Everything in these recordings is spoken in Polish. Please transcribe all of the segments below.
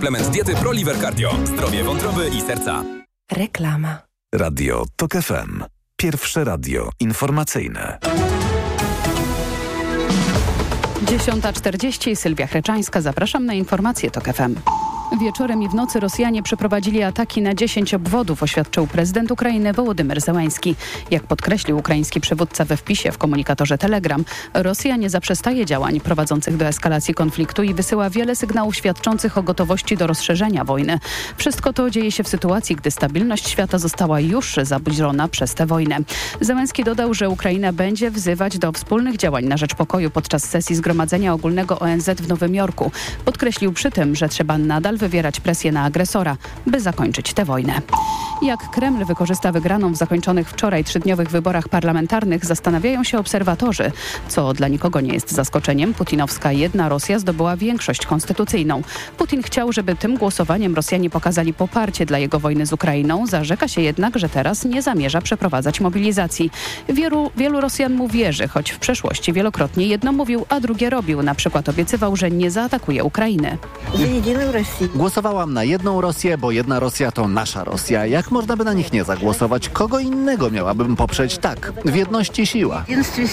Suplement diety ProLiver Cardio. Zdrowie wątroby i serca. Reklama. Radio TOK FM. Pierwsze radio informacyjne. 10:40. Sylwia Chreczańska. Zapraszam na informacje TOK FM. Wieczorem i w nocy Rosjanie przeprowadzili ataki na 10 obwodów, oświadczył prezydent Ukrainy Wołodymyr Zełański. Jak podkreślił ukraiński przywódca we wpisie w komunikatorze Telegram, Rosja nie zaprzestaje działań prowadzących do eskalacji konfliktu i wysyła wiele sygnałów świadczących o gotowości do rozszerzenia wojny. Wszystko to dzieje się w sytuacji, gdy stabilność świata została już zaburzona przez tę wojnę. Zełański dodał, że Ukraina będzie wzywać do wspólnych działań na rzecz pokoju podczas sesji Zgromadzenia Ogólnego ONZ w Nowym Jorku. Podkreślił przy tym, że trzeba nadal wywierać presję na agresora, by zakończyć tę wojnę. Jak Kreml wykorzysta wygraną w zakończonych wczoraj 3-dniowych wyborach parlamentarnych, zastanawiają się obserwatorzy. Co dla nikogo nie jest zaskoczeniem, putinowska jedna Rosja zdobyła większość konstytucyjną. Putin chciał, żeby tym głosowaniem Rosjanie pokazali poparcie dla jego wojny z Ukrainą. Zarzeka się jednak, że teraz nie zamierza przeprowadzać mobilizacji. Wielu Rosjan mu wierzy, choć w przeszłości wielokrotnie jedno mówił, a drugie robił. Na przykład obiecywał, że nie zaatakuje Ukrainy. Głosowałam na jedną Rosję, bo jedna Rosja to nasza Rosja. Jak można by na nich nie zagłosować? Kogo innego miałabym poprzeć? Tak, w jedności siła.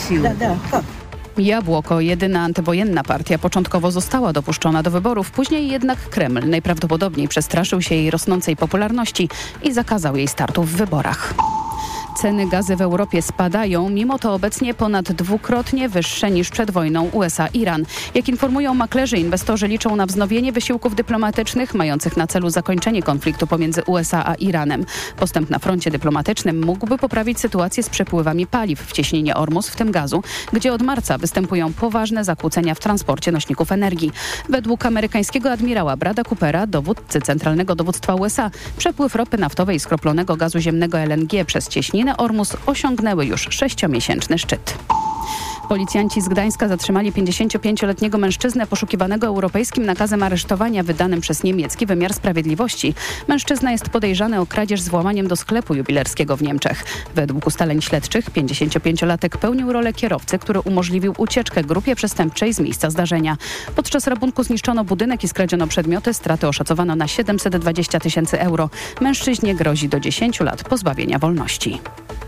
Jabłoko, jedyna antywojenna partia, początkowo została dopuszczona do wyborów, później jednak Kreml najprawdopodobniej przestraszył się jej rosnącej popularności i zakazał jej startu w wyborach. Ceny gazy w Europie spadają, mimo to obecnie ponad dwukrotnie wyższe niż przed wojną USA-Iran. Jak informują maklerzy, inwestorzy liczą na wznowienie wysiłków dyplomatycznych mających na celu zakończenie konfliktu pomiędzy USA a Iranem. Postęp na froncie dyplomatycznym mógłby poprawić sytuację z przepływami paliw w cieśninie Ormus, w tym gazu, gdzie od marca występują poważne zakłócenia w transporcie nośników energii. Według amerykańskiego admirała Brada Coopera, dowódcy Centralnego Dowództwa USA, przepływ ropy naftowej i skroplonego gazu ziemnego LNG przez cieśninę Ormus osiągnęły już 6-miesięczny szczyt. Policjanci z Gdańska zatrzymali 55-letniego mężczyznę poszukiwanego europejskim nakazem aresztowania wydanym przez niemiecki wymiar sprawiedliwości. Mężczyzna jest podejrzany o kradzież z włamaniem do sklepu jubilerskiego w Niemczech. Według ustaleń śledczych 55-latek pełnił rolę kierowcy, który umożliwił ucieczkę grupie przestępczej z miejsca zdarzenia. Podczas rabunku zniszczono budynek i skradziono przedmioty. Straty oszacowano na 720 000 euro. Mężczyźnie grozi do 10 lat pozbawienia wolności.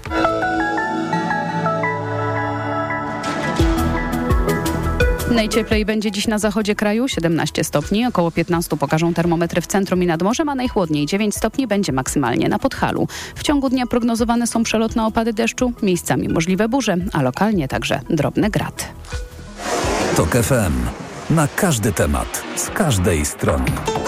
Najcieplej będzie dziś na zachodzie kraju, 17 stopni, około 15 pokażą termometry w centrum i nad morzem, a najchłodniej 9 stopni będzie maksymalnie na Podhalu. W ciągu dnia prognozowane są przelotne opady deszczu, miejscami możliwe burze, a lokalnie także drobny grad. TOK FM. Na każdy temat, z każdej strony.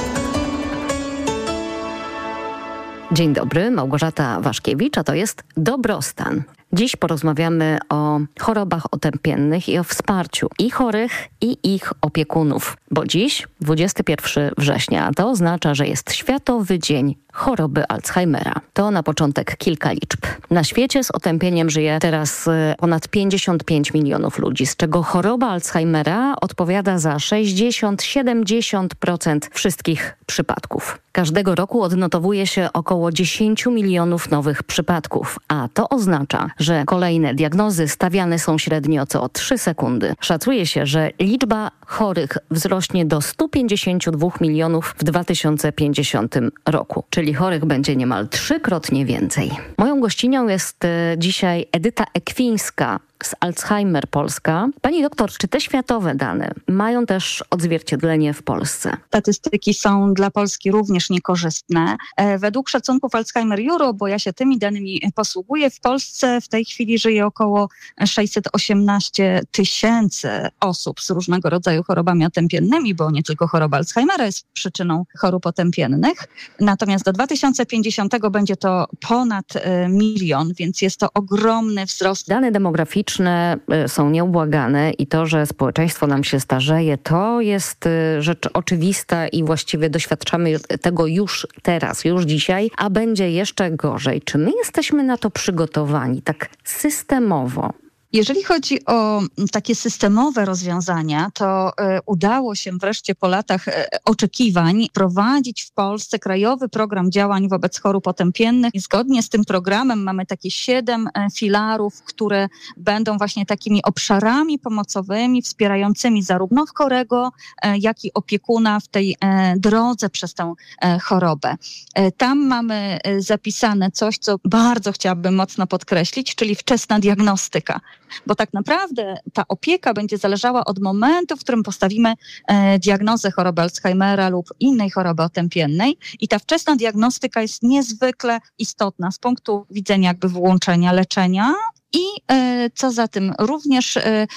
Dzień dobry, Małgorzata Waszkiewicz, a to jest Dobrostan. Dziś porozmawiamy o chorobach otępiennych i o wsparciu i chorych, i ich opiekunów. Bo dziś, 21 września, to oznacza, że jest Światowy Dzień Choroby Alzheimera. To na początek kilka liczb. Na świecie z otępieniem żyje teraz ponad 55 milionów ludzi, z czego choroba Alzheimera odpowiada za 60-70% wszystkich przypadków. Każdego roku odnotowuje się około 10 milionów nowych przypadków, a to oznacza, że kolejne diagnozy stawiane są średnio co 3 sekundy. Szacuje się, że liczba chorych wzrośnie do 152 milionów w 2050 roku, czyli chorych będzie niemal 3-krotnie więcej. Moją gościnią jest dzisiaj Edyta Ekwińska z Alzheimer Polska. Pani doktor, czy te światowe dane mają też odzwierciedlenie w Polsce? Statystyki są dla Polski również niekorzystne. Według szacunków Alzheimer Euro, bo ja się tymi danymi posługuję, w Polsce w tej chwili żyje około 618 000 osób z różnego rodzaju chorobami otępiennymi, bo nie tylko choroba Alzheimera jest przyczyną chorób otępiennych. Natomiast do 2050 będzie to ponad 1 milion, więc jest to ogromny wzrost. Dane demograficzne są nieubłagane i to, że społeczeństwo nam się starzeje, to jest rzecz oczywista i właściwie doświadczamy tego już teraz, już dzisiaj, a będzie jeszcze gorzej. Czy my jesteśmy na to przygotowani tak systemowo? Jeżeli chodzi o takie systemowe rozwiązania, to udało się wreszcie po latach oczekiwań prowadzić w Polsce krajowy program działań wobec chorób otępiennych. I zgodnie z tym programem mamy takie 7 filarów, które będą właśnie takimi obszarami pomocowymi, wspierającymi zarówno chorego, jak i opiekuna w tej drodze przez tę chorobę. Tam mamy zapisane coś, co bardzo chciałabym mocno podkreślić, czyli wczesna diagnostyka. Bo tak naprawdę ta opieka będzie zależała od momentu, w którym postawimy diagnozę choroby Alzheimera lub innej choroby otępiennej. I ta wczesna diagnostyka jest niezwykle istotna z punktu widzenia jakby włączenia leczenia. I co za tym również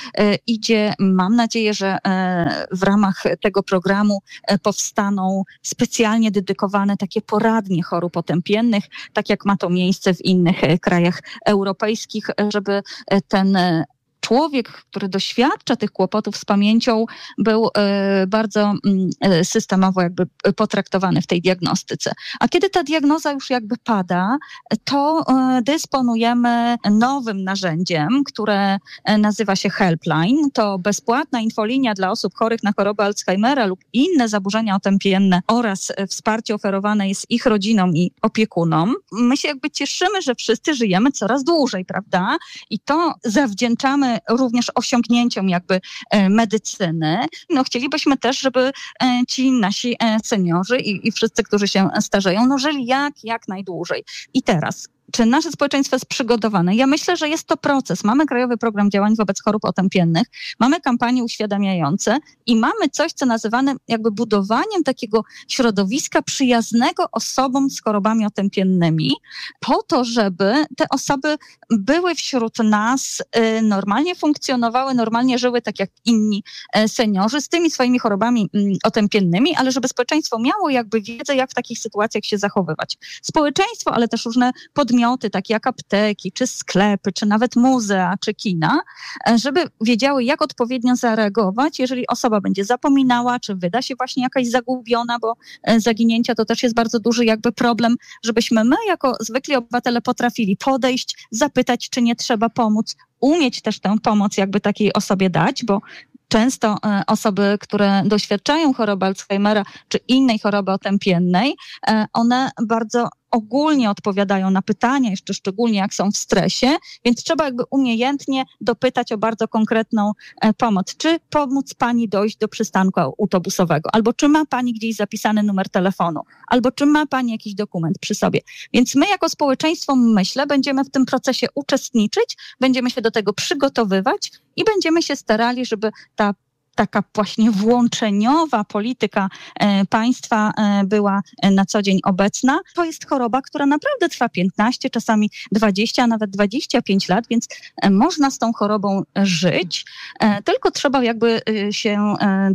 idzie, mam nadzieję, że w ramach tego programu powstaną specjalnie dedykowane takie poradnie chorób otępiennych, tak jak ma to miejsce w innych krajach europejskich, żeby ten człowiek, który doświadcza tych kłopotów z pamięcią, był bardzo systemowo jakby potraktowany w tej diagnostyce. A kiedy ta diagnoza już jakby pada, to dysponujemy nowym narzędziem, które nazywa się Helpline. To bezpłatna infolinia dla osób chorych na chorobę Alzheimera lub inne zaburzenia otępienne oraz wsparcie oferowane jest ich rodzinom i opiekunom. My się jakby cieszymy, że wszyscy żyjemy coraz dłużej, prawda? I to zawdzięczamy również osiągnięciom jakby medycyny. No chcielibyśmy też, żeby ci nasi seniorzy i wszyscy, którzy się starzeją, no żyli jak najdłużej. I teraz, czy nasze społeczeństwo jest przygotowane? Ja myślę, że jest to proces. Mamy Krajowy Program Działań wobec chorób otępiennych, mamy kampanie uświadamiające i mamy coś, co nazywane jakby budowaniem takiego środowiska przyjaznego osobom z chorobami otępiennymi, po to, żeby te osoby były wśród nas, normalnie funkcjonowały, normalnie żyły tak jak inni seniorzy z tymi swoimi chorobami otępiennymi, ale żeby społeczeństwo miało jakby wiedzę, jak w takich sytuacjach się zachowywać. Społeczeństwo, ale też różne podmioty, takie jak apteki, czy sklepy, czy nawet muzea, czy kina, żeby wiedziały, jak odpowiednio zareagować, jeżeli osoba będzie zapominała, czy wyda się właśnie jakaś zagubiona, bo zaginięcia to też jest bardzo duży jakby problem, żebyśmy my jako zwykli obywatele potrafili podejść, zapytać, czy nie trzeba pomóc, umieć też tę pomoc jakby takiej osobie dać, bo często osoby, które doświadczają choroby Alzheimera czy innej choroby otępiennej, one bardzo ogólnie odpowiadają na pytania, jeszcze szczególnie jak są w stresie, więc trzeba jakby umiejętnie dopytać o bardzo konkretną pomoc. Czy pomóc pani dojść do przystanku autobusowego? Albo czy ma pani gdzieś zapisany numer telefonu? Albo czy ma pani jakiś dokument przy sobie? Więc my jako społeczeństwo, myślę, będziemy w tym procesie uczestniczyć, będziemy się do tego przygotowywać i będziemy się starali, żeby ta taka właśnie włączeniowa polityka państwa była na co dzień obecna. To jest choroba, która naprawdę trwa 15, czasami 20, a nawet 25 lat, więc można z tą chorobą żyć, tylko trzeba jakby się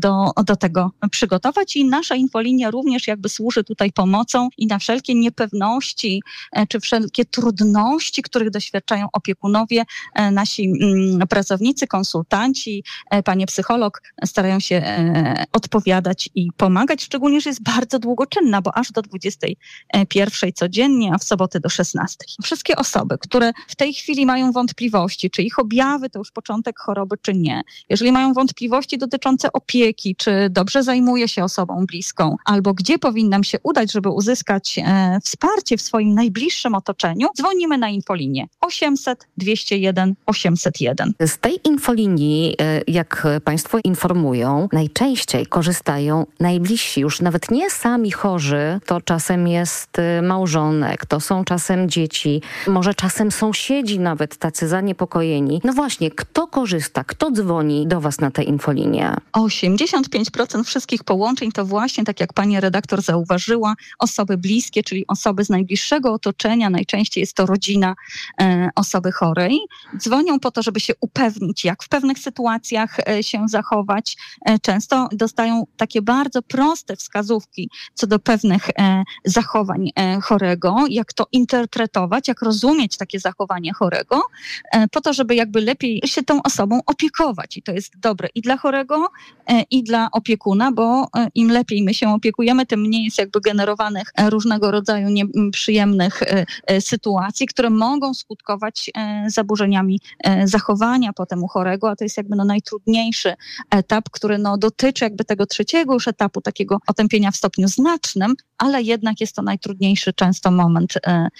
do tego przygotować i nasza infolinia również jakby służy tutaj pomocą i na wszelkie niepewności czy wszelkie trudności, których doświadczają opiekunowie, nasi pracownicy, konsultanci, panie psycholog starają się odpowiadać i pomagać, szczególnie, że jest bardzo długoczynna, bo aż do 21 codziennie, a w soboty do 16. Wszystkie osoby, które w tej chwili mają wątpliwości, czy ich objawy to już początek choroby, czy nie, jeżeli mają wątpliwości dotyczące opieki, czy dobrze zajmuje się osobą bliską, albo gdzie powinnam się udać, żeby uzyskać wsparcie w swoim najbliższym otoczeniu, dzwonimy na infolinię 800 201 801. Z tej infolinii, jak państwo informują, najczęściej korzystają najbliżsi, już nawet nie sami chorzy, to czasem jest małżonek, to są czasem dzieci, może czasem sąsiedzi nawet tacy zaniepokojeni. No właśnie, kto korzysta, kto dzwoni do was na tę infolinię? 85% wszystkich połączeń to właśnie, tak jak pani redaktor zauważyła, osoby bliskie, czyli osoby z najbliższego otoczenia, najczęściej jest to rodzina osoby chorej. Dzwonią po to, żeby się upewnić, jak w pewnych sytuacjach się zachować, zachować. Często dostają takie bardzo proste wskazówki co do pewnych zachowań chorego, jak to interpretować, jak rozumieć takie zachowanie chorego, po to, żeby jakby lepiej się tą osobą opiekować. I to jest dobre i dla chorego, i dla opiekuna, bo im lepiej my się opiekujemy, tym mniej jest jakby generowanych różnego rodzaju nieprzyjemnych sytuacji, które mogą skutkować zaburzeniami zachowania potem u chorego, a to jest jakby najtrudniejszy etap, który dotyczy jakby tego trzeciego już etapu takiego otępienia w stopniu znacznym, ale jednak jest to najtrudniejszy często moment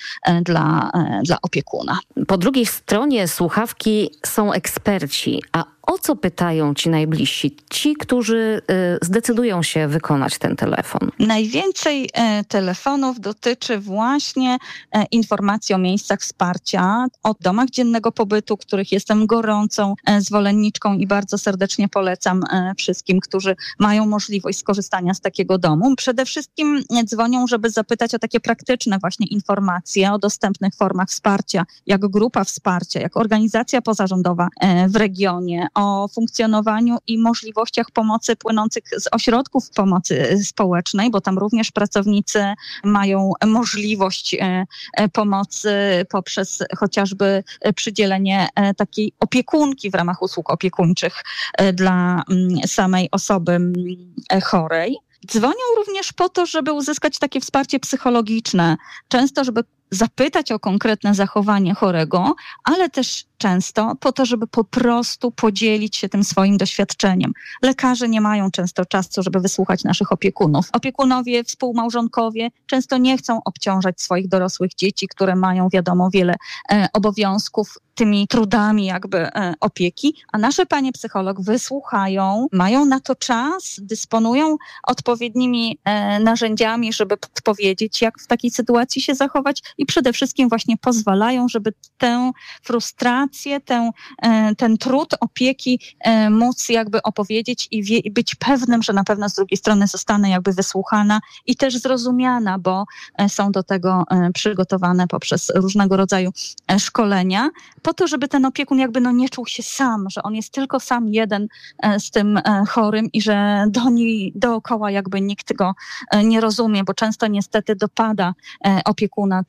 dla opiekuna. Po drugiej stronie słuchawki są eksperci, a o co pytają ci najbliżsi, ci, którzy zdecydują się wykonać ten telefon? Najwięcej telefonów dotyczy właśnie informacji o miejscach wsparcia, o domach dziennego pobytu, których jestem gorącą zwolenniczką i bardzo serdecznie polecam wszystkim, którzy mają możliwość skorzystania z takiego domu. Przede wszystkim dzwonią, żeby zapytać o takie praktyczne właśnie informacje o dostępnych formach wsparcia, jak grupa wsparcia, jak organizacja pozarządowa w regionie, o funkcjonowaniu i możliwościach pomocy płynących z ośrodków pomocy społecznej, bo tam również pracownicy mają możliwość pomocy poprzez chociażby przydzielenie takiej opiekunki w ramach usług opiekuńczych dla samej osoby chorej. Dzwonią również po to, żeby uzyskać takie wsparcie psychologiczne, często żeby zapytać o konkretne zachowanie chorego, ale też często po to, żeby po prostu podzielić się tym swoim doświadczeniem. Lekarze nie mają często czasu, żeby wysłuchać naszych opiekunów. Opiekunowie, współmałżonkowie często nie chcą obciążać swoich dorosłych dzieci, które mają, wiadomo, wiele obowiązków, tymi trudami jakby opieki, a nasze panie psycholog wysłuchają, mają na to czas, dysponują odpowiednimi narzędziami, żeby podpowiedzieć, jak w takiej sytuacji się zachować i przede wszystkim właśnie pozwalają, żeby tę frustrację, ten trud opieki móc jakby opowiedzieć i być pewnym, że na pewno z drugiej strony zostanę jakby wysłuchana i też zrozumiana, bo są do tego przygotowane poprzez różnego rodzaju szkolenia, po to, żeby ten opiekun jakby nie czuł się sam, że on jest tylko sam jeden z tym chorym i że dookoła jakby nikt go nie rozumie, bo często niestety dopada opiekuna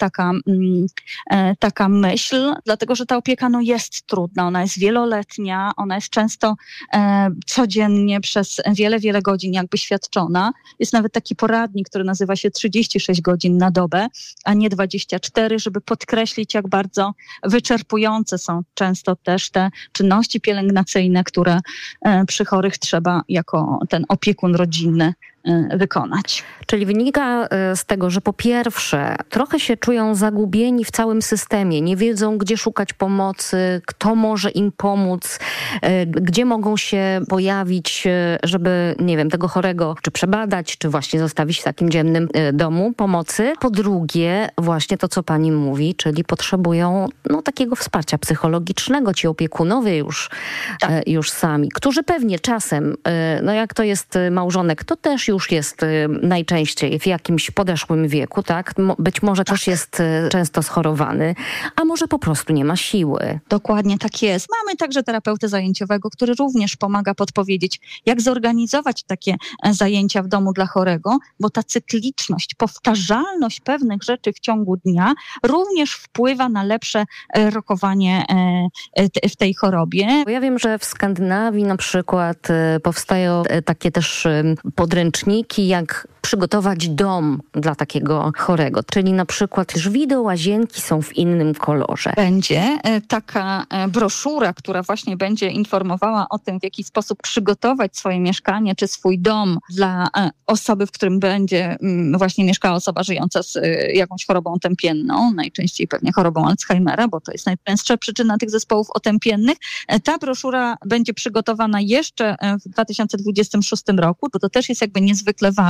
taka myśl, dlatego że ta opieka jest trudna, ona jest wieloletnia, ona jest często codziennie przez wiele, wiele godzin jakby świadczona. Jest nawet taki poradnik, który nazywa się 36 godzin na dobę, a nie 24, żeby podkreślić, jak bardzo wyczerpujące są często też te czynności pielęgnacyjne, które przy chorych trzeba jako ten opiekun rodzinny wykonać. Czyli wynika z tego, że po pierwsze trochę się czują zagubieni w całym systemie, nie wiedzą, gdzie szukać pomocy, kto może im pomóc, gdzie mogą się pojawić, żeby, nie wiem, tego chorego czy przebadać, czy właśnie zostawić w takim dziennym domu pomocy. Po drugie, właśnie to, co pani mówi, czyli potrzebują takiego wsparcia psychologicznego, ci opiekunowie już sami, którzy pewnie czasem, jak to jest małżonek, to też już jest najczęściej w jakimś podeszłym wieku, tak? Być może też jest często schorowany, a może po prostu nie ma siły. Dokładnie tak jest. Mamy także terapeutę zajęciowego, który również pomaga podpowiedzieć, jak zorganizować takie zajęcia w domu dla chorego, bo ta cykliczność, powtarzalność pewnych rzeczy w ciągu dnia również wpływa na lepsze rokowanie w tej chorobie. Ja wiem, że w Skandynawii na przykład powstają takie też podręczniki, jak przygotować dom dla takiego chorego. Czyli na przykład drzwi do łazienki są w innym kolorze. Będzie taka broszura, która właśnie będzie informowała o tym, w jaki sposób przygotować swoje mieszkanie czy swój dom dla osoby, w którym będzie właśnie mieszkała osoba żyjąca z jakąś chorobą otępienną, najczęściej pewnie chorobą Alzheimera, bo to jest najczęstsza przyczyna tych zespołów otępiennych. Ta broszura będzie przygotowana jeszcze w 2026 roku, bo to też jest jakby niezwykle ważne.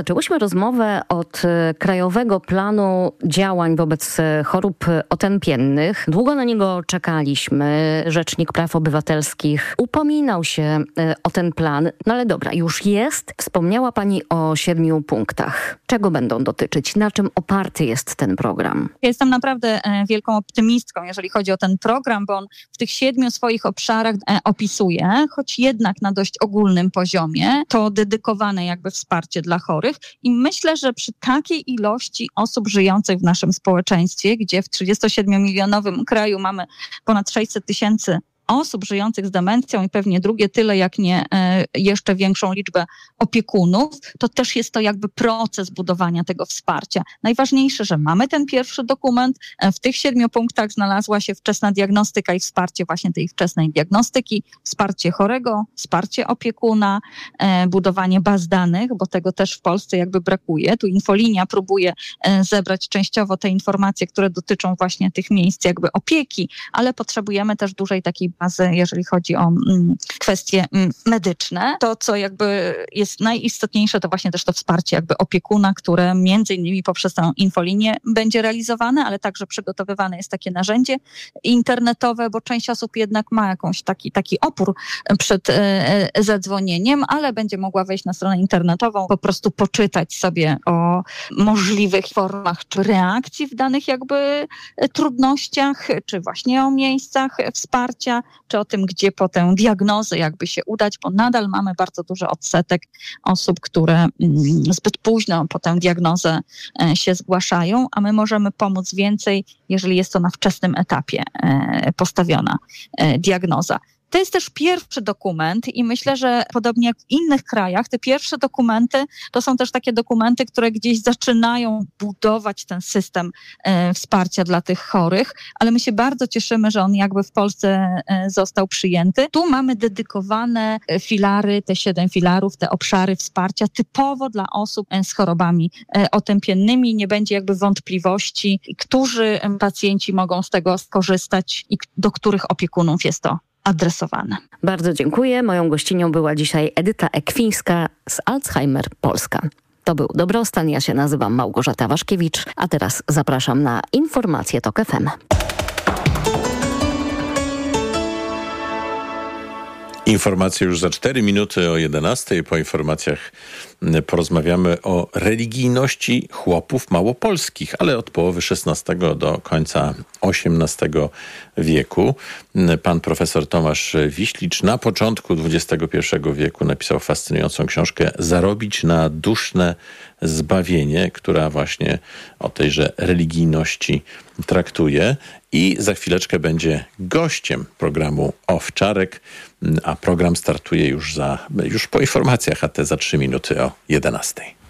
Zaczęłyśmy rozmowę od Krajowego Planu Działań wobec chorób otępiennych. Długo na niego czekaliśmy. Rzecznik Praw Obywatelskich upominał się o ten plan. No ale dobra, już jest. Wspomniała Pani o 7 punktach. Czego będą dotyczyć? Na czym oparty jest ten program? Ja jestem naprawdę wielką optymistką, jeżeli chodzi o ten program, bo on w tych 7 swoich obszarach opisuje, choć jednak na dość ogólnym poziomie, to dedykowane jakby wsparcie dla chorych i myślę, że przy takiej ilości osób żyjących w naszym społeczeństwie, gdzie w 37-milionowym kraju mamy ponad 600 000 osób żyjących z demencją i pewnie drugie tyle, jak nie jeszcze większą liczbę opiekunów, to też jest to jakby proces budowania tego wsparcia. Najważniejsze, że mamy ten pierwszy dokument. W tych 7 punktach znalazła się wczesna diagnostyka i wsparcie właśnie tej wczesnej diagnostyki, wsparcie chorego, wsparcie opiekuna, budowanie baz danych, bo tego też w Polsce jakby brakuje. Tu Infolinia próbuje zebrać częściowo te informacje, które dotyczą właśnie tych miejsc jakby opieki, ale potrzebujemy też dużej takiej bazy, jeżeli chodzi o kwestie medyczne. To, co jakby jest najistotniejsze, to właśnie też to wsparcie jakby opiekuna, które między innymi poprzez tę infolinię będzie realizowane, ale także przygotowywane jest takie narzędzie internetowe, bo część osób jednak ma jakąś taki opór przed zadzwonieniem, ale będzie mogła wejść na stronę internetową, po prostu poczytać sobie o możliwych formach czy reakcji w danych jakby trudnościach, czy właśnie o miejscach wsparcia, czy o tym, gdzie po tę diagnozę jakby się udać, bo nadal mamy bardzo duży odsetek osób, które zbyt późno po tę diagnozę się zgłaszają, a my możemy pomóc więcej, jeżeli jest to na wczesnym etapie postawiona diagnoza. To jest też pierwszy dokument i myślę, że podobnie jak w innych krajach, te pierwsze dokumenty to są też takie dokumenty, które gdzieś zaczynają budować ten system wsparcia dla tych chorych, ale my się bardzo cieszymy, że on jakby w Polsce został przyjęty. Tu mamy dedykowane filary, te 7 filarów, te obszary wsparcia typowo dla osób z chorobami otępiennymi. Nie będzie jakby wątpliwości, którzy pacjenci mogą z tego skorzystać i do których opiekunów jest to adresowane. Bardzo dziękuję. Moją gościnią była dzisiaj Edyta Ekwińska z Alzheimer Polska. To był Dobrostan. Ja się nazywam Małgorzata Waszkiewicz, a teraz zapraszam na informacje TOK FM. Informacje już za 4 minuty o 11. Po informacjach porozmawiamy o religijności chłopów małopolskich, ale od połowy XVI do końca XVIII wieku. Pan profesor Tomasz Wiślicz na początku XXI wieku napisał fascynującą książkę Zarobić na duszne zbawienie, która właśnie o tejże religijności traktuje i za chwileczkę będzie gościem programu Owczarek, a program startuje już po informacjach, a te za 3 minuty o 11.